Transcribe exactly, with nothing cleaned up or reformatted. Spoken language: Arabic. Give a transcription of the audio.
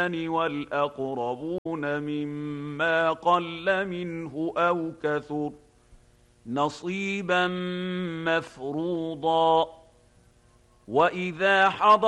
الوالدان والأقربون مما قل منه أو كثر نصيبا مفروضا. وإذا حضر